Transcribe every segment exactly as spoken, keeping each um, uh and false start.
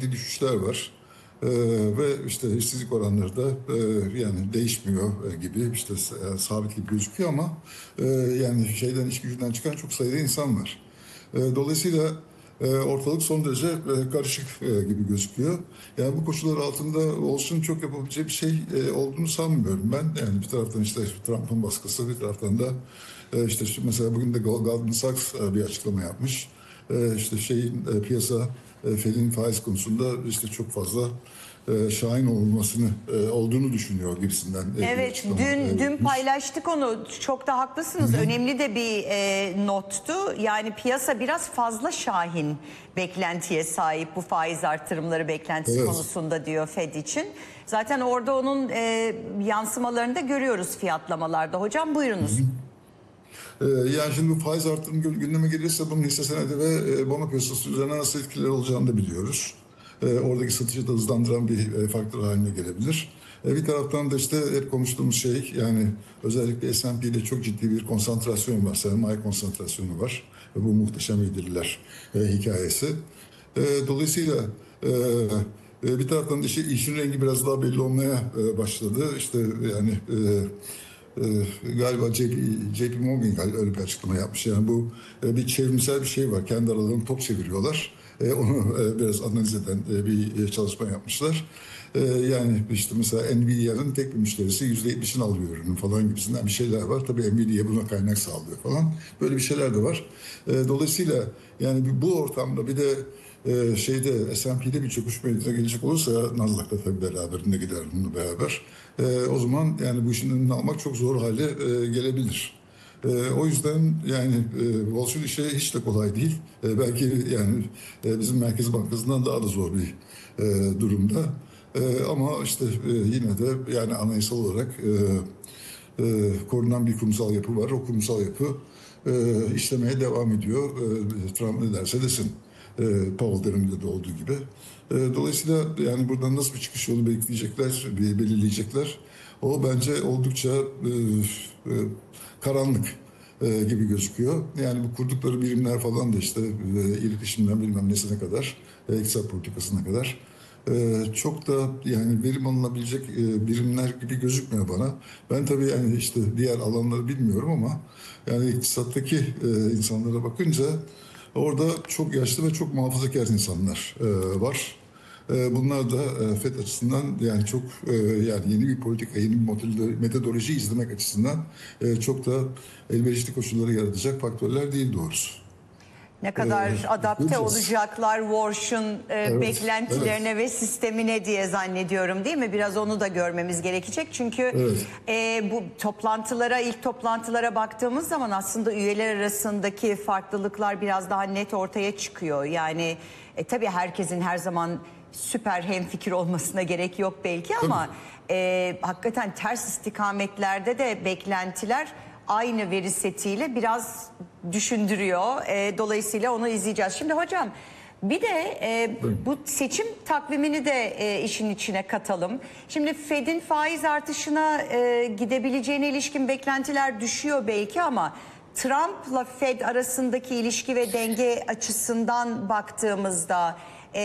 ciddi düşüşler var. Ee, ve işte işsizlik oranları da e, yani değişmiyor e, gibi işte e, sabit gibi gözüküyor ama e, yani şeyden iş gücünden çıkan çok sayıda insan var. E, dolayısıyla e, ortalık son derece e, karışık e, gibi gözüküyor. Yani bu koşullar altında olsun çok yapabileceği bir şey e, olduğunu sanmıyorum ben. Yani bir taraftan işte Trump'ın baskısı, bir taraftan da e, işte şu- mesela bugün de Goldman Sachs e, bir açıklama yapmış. E, işte şeyin e, piyasa e, Fed'in faiz konusunda işte çok fazla e, şahin olmasını e, olduğunu düşünüyor gibisinden e, bir Evet, açıklama e, dün dün yapmış. paylaştık onu. Çok da haklısınız. Önemli de bir e, nottu. Yani piyasa biraz fazla şahin beklentiye sahip bu faiz artırımları beklentisi Evet. konusunda diyor Fed için. Zaten orada onun e, yansımalarını da görüyoruz fiyatlamalarda. Hocam buyurunuz. Ee, yani şimdi bu faiz artırımı gü- gündeme gelirse bunun hisse senedi ve e, bono piyasası üzerine nasıl etkileri olacağını da biliyoruz. Ee, oradaki satışı da hızlandıran bir e, faktör haline gelebilir. E, bir taraftan da işte hep konuştuğumuz şey yani özellikle S and P'de çok ciddi bir konsantrasyon var, sermaye konsantrasyonu var. Ve bu muhteşem yediriler e, hikayesi. E, dolayısıyla e, e, bir taraftan da işte işin rengi biraz daha belli olmaya e, başladı. İşte yani e, ee, galiba J P, J P Morgan galiba öyle bir açıklama yapmış. Yani bu e, bir çevrimsel bir şey var. Kendi aralarında top çeviriyorlar. E, onu e, biraz analiz eden e, bir e, çalışma yapmışlar. E, yani işte mesela Nvidia'nın tek bir müşterisi yüzde yetmişini alıyor ürünün falan gibisinden bir şeyler var. Tabii Nvidia buna kaynak sağlıyor falan. Böyle bir şeyler de var. E, dolayısıyla yani bu ortamda bir de ee, şeyde S and P'de bir çöküş meydana gelecek olursa Nasdaq'ta tabii beraberinde gider bununla beraber. Ee, o zaman yani bu işin önünü almak çok zor hale e, gelebilir. Ee, o yüzden yani e, Wall Street işi hiç de kolay değil. E, belki yani e, bizim Merkez Bankası'ndan daha da zor bir e, durumda. E, ama işte e, yine de yani anayasal olarak e, e, korunan bir kurumsal yapı var. O kurumsal yapı e, işlemeye devam ediyor. E, Trump ne derse desin. E, Powell döneminde de olduğu gibi. E, dolayısıyla yani buradan nasıl bir çıkış yolu bekleyecekler, bir belirleyecekler. O bence oldukça e, e, karanlık e, gibi gözüküyor. Yani bu kurdukları birimler falan da işte e, iletişimden bilmem nesine kadar, e, iktisat politikasına kadar e, çok da yani verim alınabilecek e, birimler gibi gözükmüyor bana. Ben tabii yani işte diğer alanları bilmiyorum ama yani iktisattaki e, insanlara bakınca orada çok yaşlı ve çok muhafazakar insanlar e, var. E, bunlar da e, F E D açısından yani çok e, yani yeni bir politika, yeni bir metodoloji, metodoloji izlemek açısından e, çok da elverişli koşulları yaratacak faktörler değil doğrusu. Ne E, kadar adapte göreceğiz. olacaklar Warsh'un e, Evet, evet, beklentilerine ve sistemine diye zannediyorum, değil mi? Biraz onu da görmemiz gerekecek. Çünkü evet. e, bu toplantılara, ilk toplantılara baktığımız zaman aslında üyeler arasındaki farklılıklar biraz daha net ortaya çıkıyor. Yani e, tabii herkesin her zaman süper hemfikir olmasına gerek yok belki ama e, hakikaten ters istikametlerde de beklentiler aynı veri setiyle biraz düşündürüyor. E, dolayısıyla onu izleyeceğiz. Şimdi hocam bir de e, Buyurun. bu seçim takvimini de e, işin içine katalım. Şimdi Fed'in faiz artışına e, gidebileceğine ilişkin beklentiler düşüyor belki ama Trump'la Fed arasındaki ilişki ve denge açısından baktığımızda e,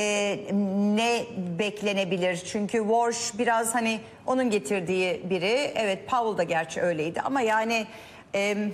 ne beklenebilir? Çünkü Walsh biraz hani onun getirdiği biri. Evet, Powell da gerçi öyleydi ama yani e,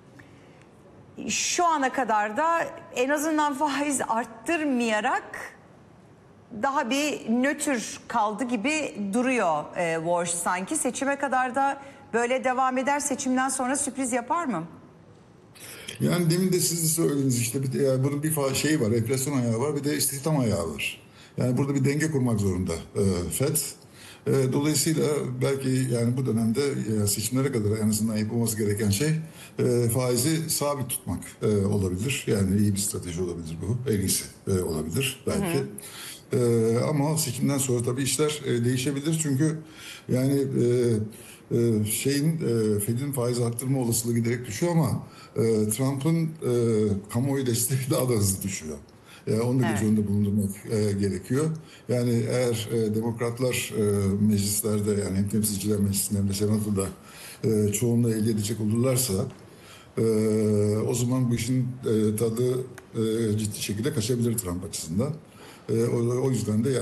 şu ana kadar da en azından faiz arttırmayarak daha bir nötr kaldı gibi duruyor e, Walsh sanki. Seçime kadar da böyle devam eder, seçimden sonra sürpriz yapar mı? Yani demin de siz de söylediniz işte bir de yani bunun bir fa- şeyi var, enflasyon ayağı var, bir de istihdam ayağı var. Yani burada bir denge kurmak zorunda e, Fed. E, dolayısıyla belki yani bu dönemde e, seçimlere kadar en azından yapılması gereken şey e, faizi sabit tutmak e, olabilir. Yani iyi bir strateji olabilir bu, en iyisi e, olabilir belki. E, ama seçimden sonra tabii işler e, değişebilir çünkü yani e, ee, şeyin e, Fed'in faiz arttırma olasılığı giderek düşüyor ama e, Trump'ın e, kamuoyu desteği daha da hızlı düşüyor. E, onu da göz Evet. önünde bulundurmak e, gerekiyor. Yani eğer e, demokratlar e, meclislerde yani hem temsilciler meclisinde hem de senatoda e, çoğunluğu elde edecek olurlarsa e, o zaman bu işin e, tadı e, ciddi şekilde kaçabilir Trump açısından. E, o, o yüzden de yani